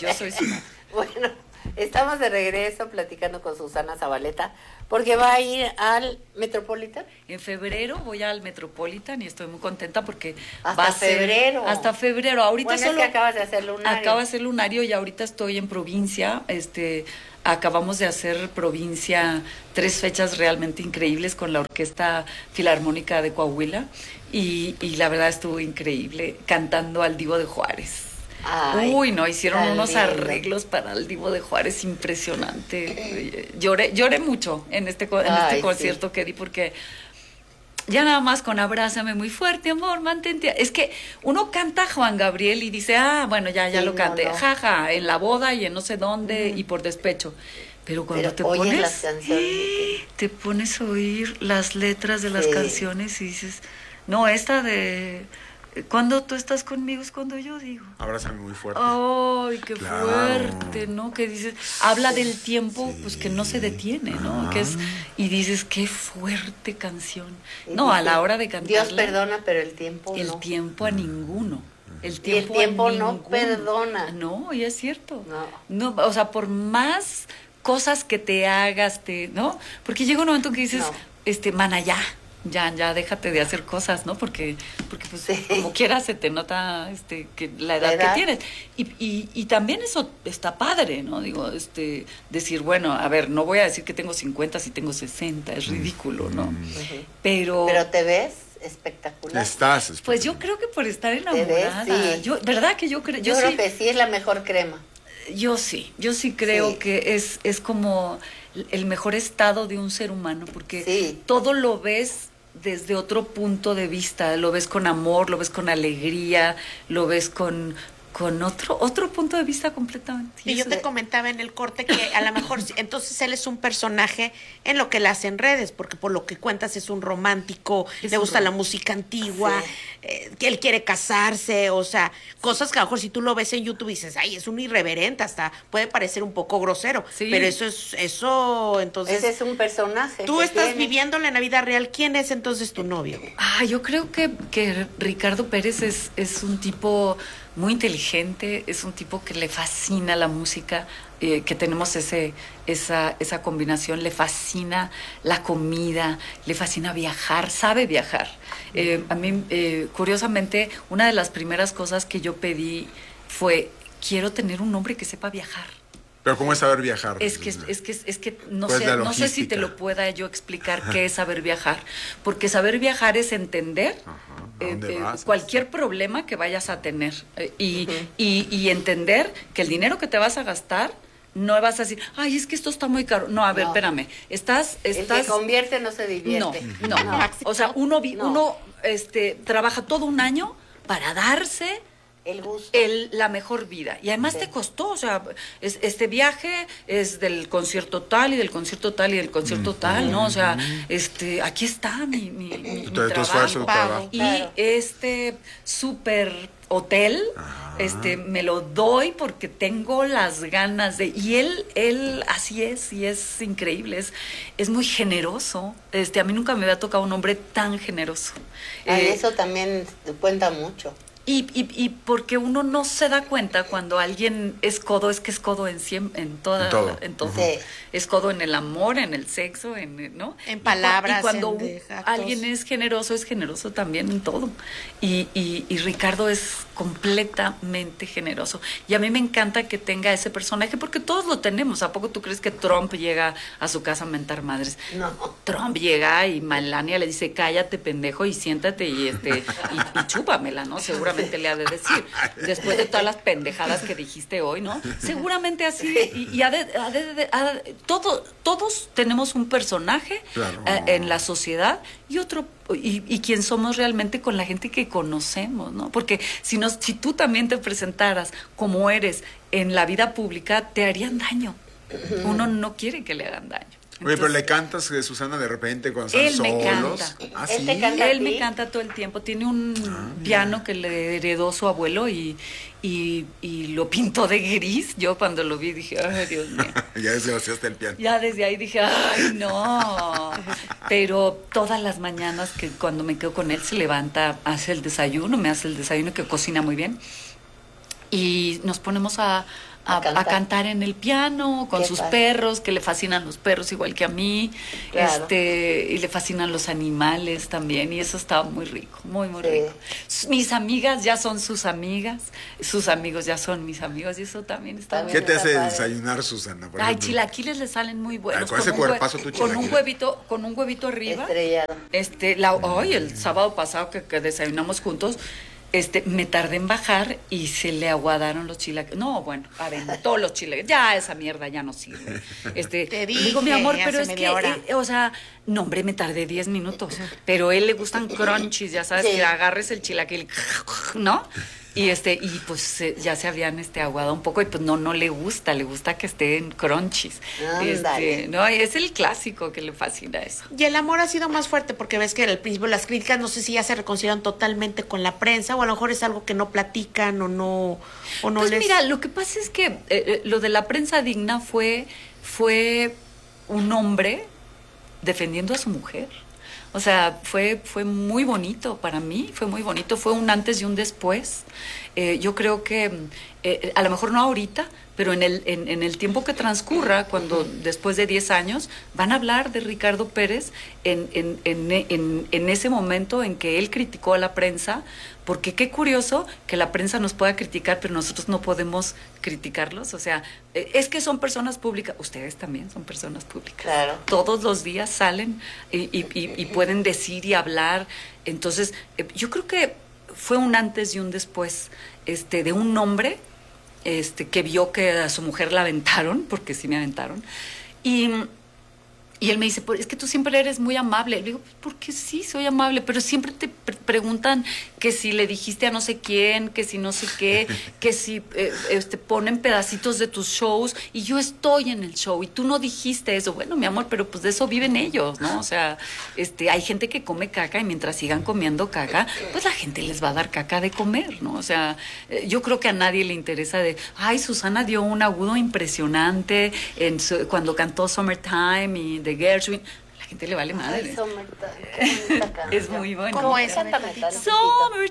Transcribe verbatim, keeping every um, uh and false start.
yo soy su madre. Bueno, estamos de regreso platicando con Susana Zabaleta, porque va a ir al Metropolitan. En febrero voy al Metropolitan y estoy muy contenta porque hasta va a ser febrero. Hasta febrero. Ahorita bueno, solo es que acabas de hacer lunario. Acabo de hacer lunario y ahorita estoy en provincia. Este, acabamos de hacer provincia tres fechas realmente increíbles con la Orquesta Filarmónica de Coahuila y, y la verdad estuvo increíble cantando al Divo de Juárez. Ay, Uy, no, hicieron unos lindo. arreglos para el Divo de Juárez impresionante. Lloré, lloré mucho en este, en Ay, este sí. concierto que di porque ya nada más con abrázame muy fuerte, amor, mantente. Es que uno canta a Juan Gabriel y dice, ah, bueno, ya, ya Sí, lo canté, no, no. jaja, en la boda y en no sé dónde Ujú. y por despecho. Pero cuando Pero te oyes pones, las canciones. te pones a oír las letras de las Sí. canciones y dices, no, esta de cuando tú estás conmigo es cuando yo digo. Abrázame muy fuerte. Ay, qué Claro. fuerte, ¿no? Que dices, habla del tiempo, Sí. pues que no se detiene, ¿no? Ajá. Que es, y dices, qué fuerte canción. Y No, a dice, la hora de cantarla. Dios perdona, pero el tiempo El no. tiempo a ninguno. El Y el tiempo, tiempo a no ninguno. perdona. No, y es cierto. No. No, o sea, por más cosas que te hagas, te, ¿no? Porque llega un momento que dices, No. este, mana, ya, ya, ya, déjate de hacer cosas, ¿no? Porque, porque pues, Sí. como quieras se te nota, este, que la edad, La edad. que tienes. Y, y, y también eso está padre, ¿no? Digo, este, decir, bueno, a ver, no voy a decir que tengo cincuenta si tengo sesenta, es ridículo, ¿no? Ujú. Pero, Pero te ves espectacular. Estás. pues yo creo que por estar ves, enamorada, sí. yo, ¿verdad que yo creo? Yo, Yo, creo sí, que sí es la mejor crema. yo sí, yo sí creo Sí. que es, es como el mejor estado de un ser humano, porque Sí. todo lo ves desde otro punto de vista, lo ves con amor, lo ves con alegría, lo ves con, con otro, otro punto de vista completamente. Y yo eso- te comentaba en el corte que a lo mejor sí, entonces él es un personaje en lo que le hace en redes, porque por lo que cuentas es un romántico, Es le un gusta la rom- música antigua, Sí. eh, que él quiere casarse, o sea, cosas que a lo mejor si tú lo ves en YouTube y dices, ay, es un irreverente, hasta puede parecer un poco grosero, Sí. pero eso es, eso, entonces, Ese es un personaje. tú que estás tiene. viviéndole en la vida real, ¿quién es entonces tu novio? Ah, yo creo que, que Ricardo Pérez es, es un tipo muy inteligente, es un tipo que le fascina la música, eh, que tenemos ese, esa, esa combinación, le fascina la comida, le fascina viajar, sabe viajar. Eh, a mí, eh, curiosamente, una de las primeras cosas que yo pedí fue, quiero tener un hombre que sepa viajar. Pero ¿cómo es saber viajar? Es que, es que, es que no, Pues sé, la no sé si te logística. lo pueda yo explicar qué es saber viajar, porque saber viajar es entender Ajá, ¿a eh, dónde eh, vas? cualquier problema que vayas a tener eh, y, y, y entender que el dinero que te vas a gastar no vas a decir, ay, es que esto está muy caro. No, a ver, No. espérame, estás, El estás, que convierte no se no, divierte. no, o sea, uno, vi- No. uno, este, trabaja todo un año para darse El gusto. el, la mejor vida. Y además Sí. te costó, o sea, es- este viaje es del concierto tal y del concierto tal y del concierto tal, ¿no? O sea, este, aquí está mi, mi, mi- mi Tu- tu trabajo. esfuerzo, tu trabajo. Y Claro. este súper hotel, Ajá. este, me lo doy porque tengo las ganas de, y él, él así es, y es increíble, es, es muy generoso. Este, a mí nunca me había tocado un hombre tan generoso. Ah, Eh, eso también cuenta mucho. y, y, y porque uno no se da cuenta cuando alguien es codo, es que es codo en, siem- en, toda, En todo. en todo. Sí. Es codo en el amor, en el sexo, en, ¿no? En Y cua- palabras, Y cuando en un- de actos. alguien es generoso, es generoso también en todo. Y, y, y Ricardo es completamente generoso. Y a mí me encanta que tenga ese personaje porque todos lo tenemos. ¿A poco tú crees que Trump llega a su casa a mentar madres? No. Trump llega y Melania le dice, cállate, pendejo, y siéntate y este y, y chúpamela, ¿no? Seguramente le ha de decir. Después de todas las pendejadas que dijiste hoy, ¿no? Seguramente así. Y, y ha de- ha de- de- ha de- todo- todos tenemos un personaje Claro. eh, en la sociedad y otro y, y quién somos realmente con la gente que conocemos, ¿no? Porque si nos, si tú también te presentaras como eres en la vida pública, te harían daño. Uno no quiere que le hagan daño. Oye, pero Entonces, le cantas, eh, Susana, de repente cuando están Él me solos. canta. Ah, Él sí. te canta. ¿A él me ti? canta todo el tiempo. Tiene un Ah, piano que le heredó su abuelo y, y, y lo pintó de gris. Yo cuando lo vi dije, ay, Dios mío. Ya desgraciaste el piano. Ya desde ahí dije, ay, no. Pero todas las mañanas que cuando me quedo con él se levanta, hace el desayuno, me hace el desayuno que cocina muy bien. y nos ponemos a, a, A cantar. a cantar en el piano con Qué sus padre. perros, que le fascinan los perros igual que a mí, Claro. este, y le fascinan los animales también, y eso estaba muy rico, muy, muy Sí. rico. S- Mis amigas ya son sus amigas, sus amigos ya son mis amigos, y eso también está También ¿Qué te muy hace está padre. desayunar, Susana? Por Ay, ejemplo? chilaquiles le salen muy buenos. Ay, con ese un hue- cuerpazo tú, con un chilaquiles. huevito, con un huevito arriba. Estrellado. Este, la, ay, el sábado pasado que, que desayunamos juntos, este, me tardé en bajar y se le aguadaron los chilaquiles. No, bueno, aventó los chilaquiles. Ya esa mierda ya no sirve. Este, Te le digo, mi dije amor, pero hace es que, media hora. eh, o sea, no, hombre, me tardé diez minutos. Pero a él le gustan crunchies, ya sabes, Sí. que agarres el chilaquil, ¿no? Y este, y pues eh, ya se habían este aguado un poco, y pues no, no le gusta, le gusta que estén crunchies. Ándale. Este, no, es el clásico que le fascina eso. Y el amor ha sido más fuerte porque ves que al principio las críticas no sé si ya se reconcilian totalmente con la prensa o a lo mejor es algo que no platican o no o no Pues les mira, lo que pasa es que eh, eh, lo de la prensa digna fue, fue un hombre defendiendo a su mujer. O sea, fue, fue muy bonito para mí, fue muy bonito, fue un antes y un después. Eh, yo creo que, eh, a lo mejor no ahorita, pero en el, en, en el tiempo que transcurra, cuando después de diez años, van a hablar de Ricardo Pérez en, en, en, en, en ese momento en que él criticó a la prensa, porque qué curioso que la prensa nos pueda criticar, pero nosotros no podemos criticarlos. O sea, eh, es que son personas públicas, ustedes también son personas públicas. Claro. Todos los días salen y, y, y, y pueden decir y hablar. Entonces, eh, yo creo que fue un antes y un después este, de un hombre este, que vio que a su mujer la aventaron, porque sí me aventaron, y, y él me dice, "Pues, es que tú siempre eres muy amable". Le digo, porque sí, soy amable, pero siempre te pre- preguntan que si le dijiste a no sé quién, que si no sé qué, que si eh, este, ponen pedacitos de tus shows, y yo estoy en el show, y tú no dijiste eso. Bueno, mi amor, pero pues de eso viven ellos, ¿no? O sea, este, hay gente que come caca, y mientras sigan comiendo caca, pues la gente les va a dar caca de comer, ¿no? O sea, eh, yo creo que a nadie le interesa de, ay, Susana dio un agudo impresionante en su- cuando cantó Summertime y The Gershwin. A la gente le vale madre. Ay, Summertime, qué bonita Es canción. muy bueno. ¿Cómo es? Cántame tantito. Summer